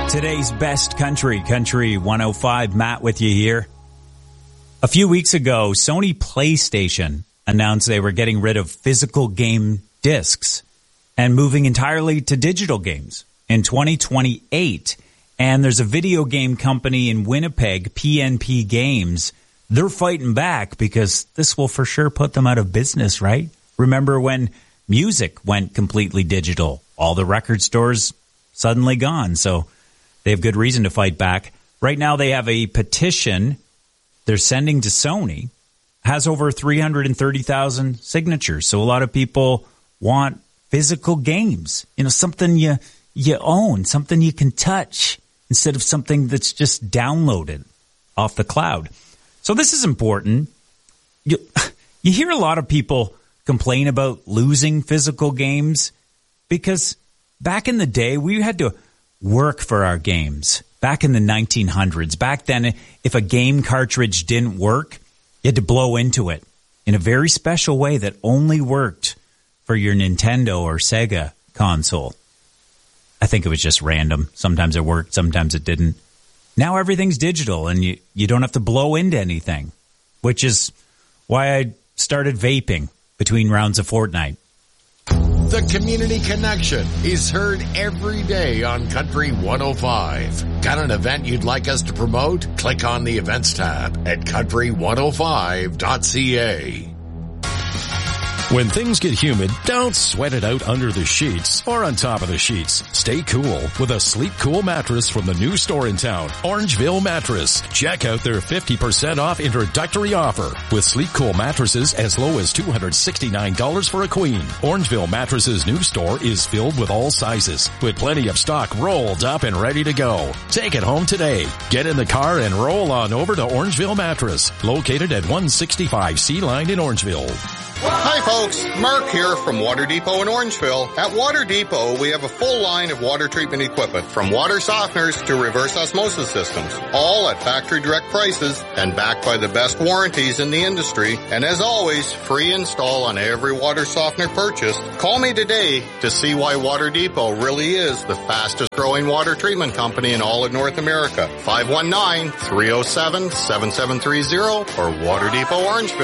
Today's best country 105. Matt with you here. A few weeks ago, Sony PlayStation announced they were getting rid of physical game discs and moving entirely to digital games in 2028. And there's a video game company in Winnipeg, PNP Games. They're fighting back because this will for sure put them out of business, right? Remember when music went completely digital? All the record stores suddenly gone. So they have good reason to fight back. Right now they have a petition they're sending to Sony. Has over 330,000 signatures. So a lot of people want physical games. You know, something you own, something you can touch instead of something that's just downloaded off the cloud. So this is important. You hear a lot of people complain about losing physical games because back in the day, we had to work for our games. Back in the 1900s, back then, if a game cartridge didn't work, you had to blow into it in a very special way that only worked for your Nintendo or Sega console. I think it was just random. Sometimes it worked, sometimes it didn't. Now everything's digital and you don't have to blow into anything, which is why I started vaping between rounds of Fortnite. The Community Connection is heard every day on Country 105. Got an event you'd like us to promote? Click on the Events tab at country105.ca. When things get humid, don't sweat it out under the sheets or on top of the sheets. Stay cool with a Sleep Cool mattress from the new store in town, Orangeville Mattress. Check out their 50% off introductory offer with Sleep Cool mattresses as low as $269 for a queen. Orangeville Mattress's new store is filled with all sizes with plenty of stock rolled up and ready to go. Take it home today. Get in the car and roll on over to Orangeville Mattress, located at 165 Sea Line in Orangeville. Hi folks, Mark here from Water Depot in Orangeville. At Water Depot, we have a full line of water treatment equipment, from water softeners to reverse osmosis systems, all at factory direct prices and backed by the best warranties in the industry. And as always, free install on every water softener purchase. Call me today to see why Water Depot really is the fastest growing water treatment company in all of North America. 519-307-7730 or Water Depot Orangeville.